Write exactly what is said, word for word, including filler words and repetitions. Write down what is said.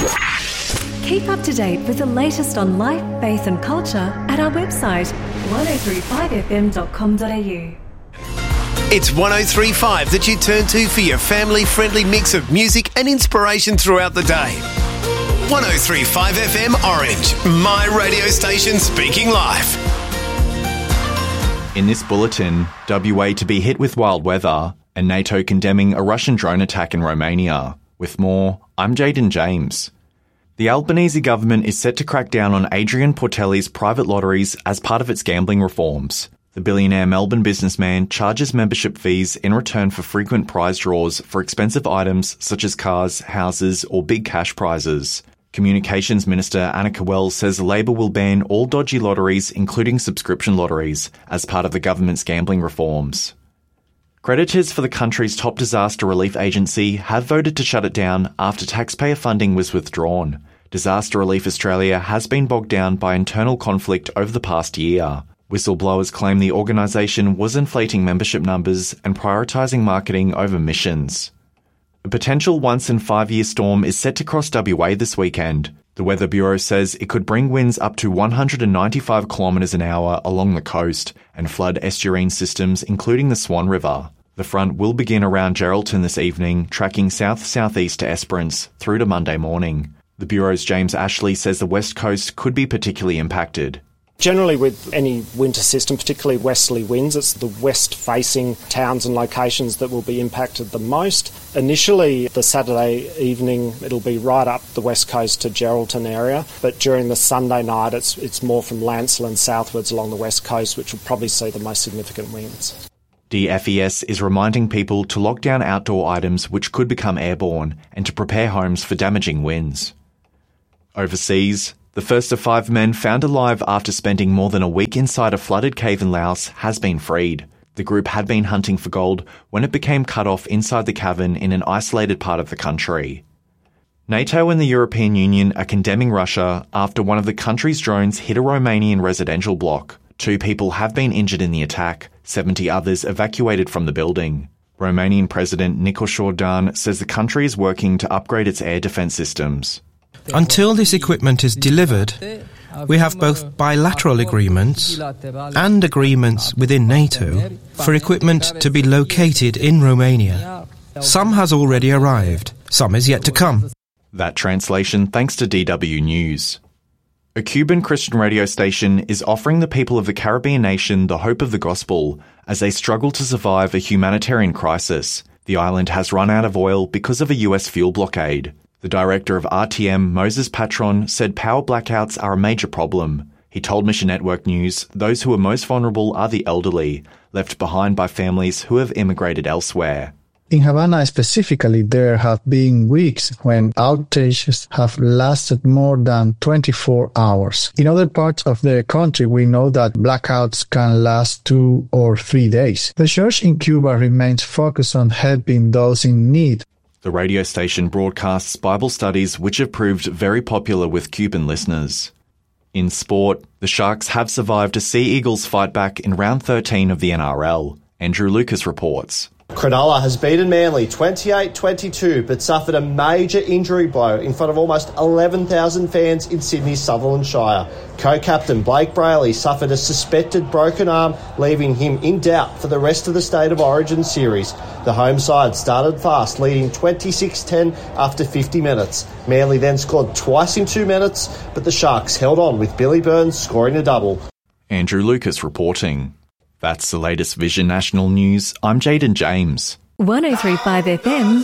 Keep up to date with the latest on life, faith and culture at our website, ten thirty-five f m dot com dot a u. It's one oh three point five that you turn to for your family-friendly mix of music and inspiration throughout the day. one oh three point five F M Orange, my radio station speaking live. In this bulletin, W A to be hit with wild weather and NATO condemning a Russian drone attack in Romania. With more, I'm Jaden James. The Albanese government is set to crack down on Adrian Portelli's private lotteries as part of its gambling reforms. The billionaire Melbourne businessman charges membership fees in return for frequent prize draws for expensive items such as cars, houses or big cash prizes. Communications Minister Annika Wells says Labor will ban all dodgy lotteries, including subscription lotteries, as part of the government's gambling reforms. Creditors for the country's top disaster relief agency have voted to shut it down after taxpayer funding was withdrawn. Disaster Relief Australia has been bogged down by internal conflict over the past year. Whistleblowers claim the organisation was inflating membership numbers and prioritising marketing over missions. A potential once-in-five-year storm is set to cross W A this weekend. The Weather Bureau says it could bring winds up to one hundred ninety-five kilometres an hour along the coast and flood estuarine systems, including the Swan River. The front will begin around Geraldton this evening, tracking south-southeast to Esperance through to Monday morning. The Bureau's James Ashley says the west coast could be particularly impacted. Generally with any winter system, particularly westerly winds, it's the west-facing towns and locations that will be impacted the most. Initially, the Saturday evening, it'll be right up the west coast to Geraldton area, but during the Sunday night, it's it's more from Lancelin southwards along the west coast, which will probably see the most significant winds. D F E S is reminding people to lock down outdoor items which could become airborne and to prepare homes for damaging winds. Overseas, the first of five men found alive after spending more than a week inside a flooded cave in Laos has been freed. The group had been hunting for gold when it became cut off inside the cavern in an isolated part of the country. NATO and the European Union are condemning Russia after one of the country's drones hit a Romanian residential block. Two people have been injured in the attack, seventy others evacuated from the building. Romanian President Nicolas Jordan says the country is working to upgrade its air defence systems. Until this equipment is delivered, we have both bilateral agreements and agreements within NATO for equipment to be located in Romania. Some has already arrived, some is yet to come. That translation thanks to D W News. A Cuban Christian radio station is offering the people of the Caribbean nation the hope of the gospel as they struggle to survive a humanitarian crisis. The island has run out of oil because of a U S fuel blockade. The director of R T M, Moses Patron, said power blackouts are a major problem. He told Mission Network News those who are most vulnerable are the elderly, left behind by families who have immigrated elsewhere. In Havana specifically, there have been weeks when outages have lasted more than twenty-four hours. In other parts of the country, we know that blackouts can last two or three days. The church in Cuba remains focused on helping those in need. The radio station broadcasts Bible studies which have proved very popular with Cuban listeners. In sport, the Sharks have survived a Sea Eagles fight back in round thirteen of the N R L. Andrew Lucas reports. Cronulla has beaten Manly twenty-eight twenty-two but suffered a major injury blow in front of almost eleven thousand fans in Sydney's Sutherland Shire. Co-captain Blake Brayley suffered a suspected broken arm, leaving him in doubt for the rest of the State of Origin series. The home side started fast, leading twenty-six ten after fifty minutes. Manly then scored twice in two minutes, but the Sharks held on with Billy Burns scoring a double. Andrew Lucas reporting. That's the latest Vision National News. I'm Jaden James. one oh three point five F M